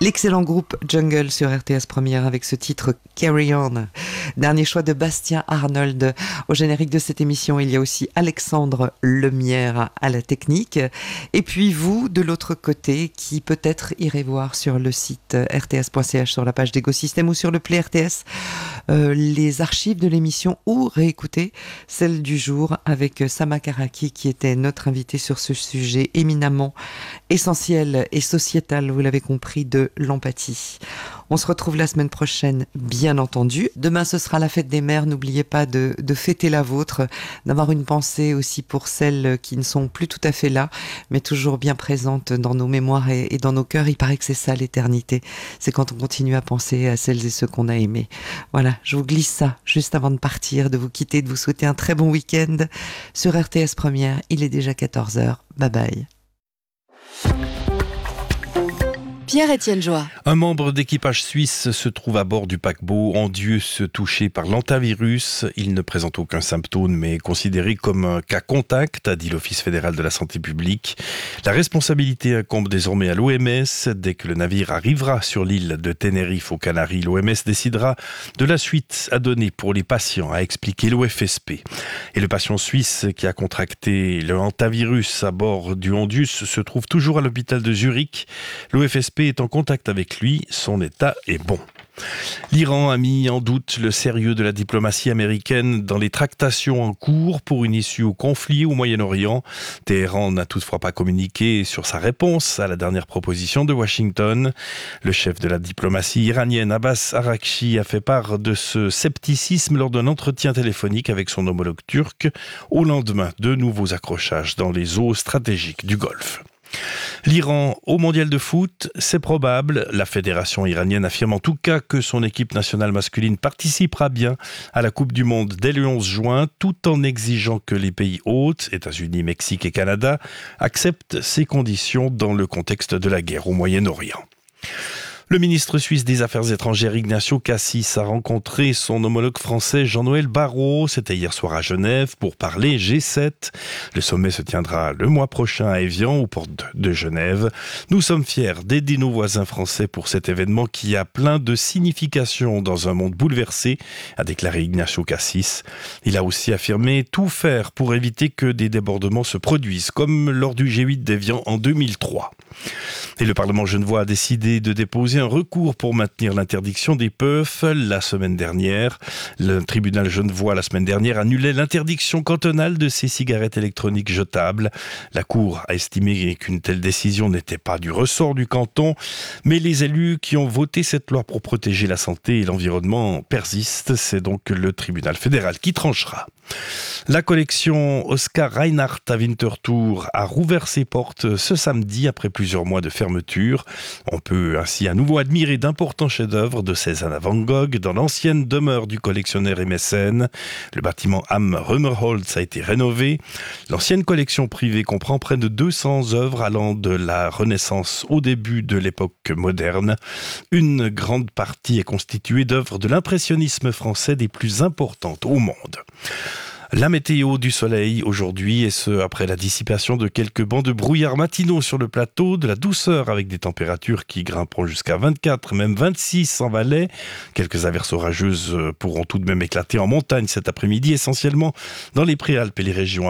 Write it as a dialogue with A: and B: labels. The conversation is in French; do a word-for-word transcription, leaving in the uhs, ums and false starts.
A: L'excellent groupe Jungle sur R T S Première avec ce titre Carry On. Dernier choix de Bastien Arnold. Au générique de cette émission, il y a aussi Alexandre Lemierre à la technique. Et puis vous, de l'autre côté, qui peut-être irez voir sur le site r t s point c h sur la page d'Écosystème ou sur le Play R T S euh, les archives de l'émission ou réécouter celle du jour avec Sama Karaki qui était notre invité sur ce sujet éminemment essentiel et sociétal, vous l'avez compris, de l'empathie. On se retrouve la semaine prochaine, bien entendu. Demain, ce sera la fête des mères. N'oubliez pas de, de fêter la vôtre, d'avoir une pensée aussi pour celles qui ne sont plus tout à fait là, mais toujours bien présentes dans nos mémoires et, et dans nos cœurs. Il paraît que c'est ça l'éternité. C'est quand on continue à penser à celles et ceux qu'on a aimés. Voilà, je vous glisse ça juste avant de partir, de vous quitter, de vous souhaiter un très bon week-end sur R T S Première. Il est déjà quatorze heures. Bye bye.
B: Pierre-Étienne Joie.
C: Un membre d'équipage suisse se trouve à bord du paquebot Andius touché par l'hantavirus. Il ne présente aucun symptôme mais est considéré comme un cas contact, a dit l'Office fédéral de la santé publique. La responsabilité incombe désormais à l'O M S. Dès que le navire arrivera sur l'île de Tenerife aux Canaries, l'O M S décidera de la suite à donner pour les patients, a expliqué l'O F S P. Et le patient suisse qui a contracté le hantavirus à bord du Andius se trouve toujours à l'hôpital de Zurich. L'O F S P est en contact avec lui, son état est bon. L'Iran a mis en doute le sérieux de la diplomatie américaine dans les tractations en cours pour une issue au conflit au Moyen-Orient. Téhéran n'a toutefois pas communiqué sur sa réponse à la dernière proposition de Washington. Le chef de la diplomatie iranienne, Abbas Araghchi, a fait part de ce scepticisme lors d'un entretien téléphonique avec son homologue turc au lendemain de nouveaux accrochages dans les eaux stratégiques du Golfe. L'Iran au mondial de foot, c'est probable. La fédération iranienne affirme en tout cas que son équipe nationale masculine participera bien à la Coupe du Monde dès le onze juin, tout en exigeant que les pays hôtes, États-Unis, Mexique et Canada, acceptent ces conditions dans le contexte de la guerre au Moyen-Orient. Le ministre suisse des Affaires étrangères Ignacio Cassis a rencontré son homologue français Jean-Noël Barrot. C'était hier soir à Genève pour parler G sept. Le sommet se tiendra le mois prochain à Évian, aux portes de Genève. Nous sommes fiers d'aider nos voisins français pour cet événement qui a plein de significations dans un monde bouleversé, a déclaré Ignacio Cassis. Il a aussi affirmé tout faire pour éviter que des débordements se produisent, comme lors du G huit d'Évian en deux mille trois. Et le Parlement genevois a décidé de déposer un recours pour maintenir l'interdiction des puffs. La semaine dernière, le tribunal genevois, la semaine dernière, annulait l'interdiction cantonale de ces cigarettes électroniques jetables. La Cour a estimé qu'une telle décision n'était pas du ressort du canton, mais les élus qui ont voté cette loi pour protéger la santé et l'environnement persistent. C'est donc le tribunal fédéral qui tranchera. La collection Oscar Reinhardt à Winterthur a rouvert ses portes ce samedi après plusieurs mois de fermeture. On peut ainsi à nouveau admirer d'importants chefs-d'œuvre de Cézanne à Van Gogh dans l'ancienne demeure du collectionneur et mécène. Le bâtiment Am Römerholz a été rénové. L'ancienne collection privée comprend près de deux cents œuvres allant de la Renaissance au début de l'époque moderne. Une grande partie est constituée d'œuvres de l'impressionnisme français des plus importantes au monde. La météo du soleil aujourd'hui, et ce après la dissipation de quelques bancs de brouillard matinaux sur le plateau, de la douceur avec des températures qui grimperont jusqu'à vingt-quatre, même vingt-six en Valais. Quelques averses orageuses pourront tout de même éclater en montagne cet après-midi, essentiellement dans les Préalpes et les régions